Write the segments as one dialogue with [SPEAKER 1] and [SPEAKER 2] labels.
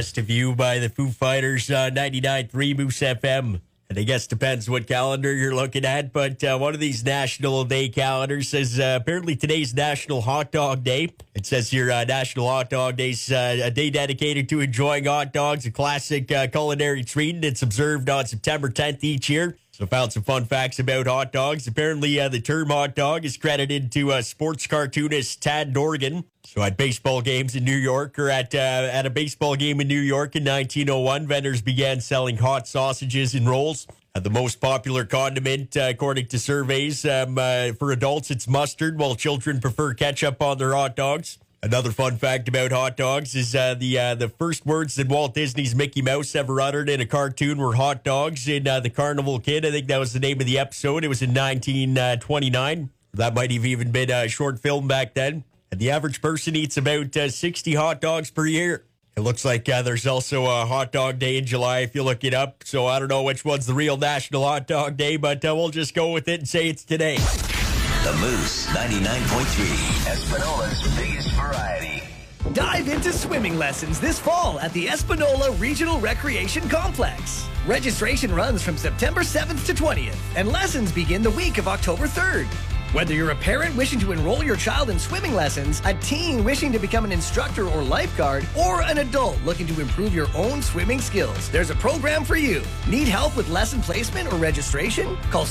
[SPEAKER 1] Best of You by the Foo Fighters, 99.3 Moose FM. And I guess depends what calendar you're looking at, but one of these National Day calendars says apparently today's National Hot Dog Day. It says here National Hot Dog Day's a day dedicated to enjoying hot dogs, a classic culinary treat, and it's observed on September 10th each year. So found some fun facts about hot dogs. Apparently, the term hot dog is credited to sports cartoonist Tad Dorgan. So at baseball games in New York, or at a baseball game in New York in 1901, vendors began selling hot sausages and rolls. The most popular condiment, according to surveys, for adults, it's mustard, while children prefer ketchup on their hot dogs. Another fun fact about hot dogs is the first words that Walt Disney's Mickey Mouse ever uttered in a cartoon were hot dogs in The Carnival Kid. I think that was the name of the episode. It was in 1929. That might have even been a short film back then. And the average person eats about 60 hot dogs per year. It looks like there's also a hot dog day in July if you look it up. So I don't know which one's the real National Hot Dog Day, but we'll just go with it and say it's today.
[SPEAKER 2] The Moose 99.3, Espinola's biggest variety.
[SPEAKER 3] Dive into swimming lessons this fall at the Espanola Regional Recreation Complex. Registration runs from September 7th to 20th, and lessons begin the week of October 3rd. Whether you're a parent wishing to enroll your child in swimming lessons, a teen wishing to become an instructor or lifeguard, or an adult looking to improve your own swimming skills, there's a program for you. Need help with lesson placement or registration? Call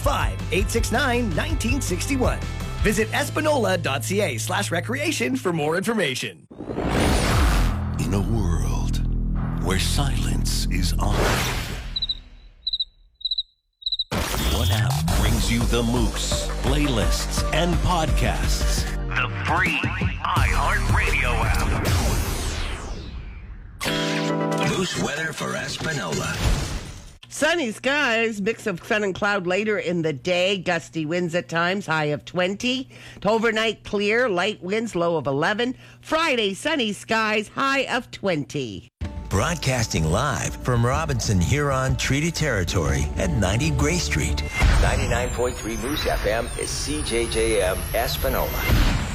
[SPEAKER 3] 705-869-1961. Visit espanola.ca/recreation for more information.
[SPEAKER 2] In a world where silence is honored, one app brings you the Moose playlists and podcasts.
[SPEAKER 4] The free iHeartRadio app.
[SPEAKER 2] Moose weather for Espanola.
[SPEAKER 5] Sunny skies, mix of sun and cloud later in the day. Gusty winds at times, high of 20. Overnight clear, light winds, low of 11. Friday, sunny skies, high of 20.
[SPEAKER 2] Broadcasting live from Robinson Huron Treaty Territory at 90 Gray Street. 99.3 Moose FM is CJJM Espanola.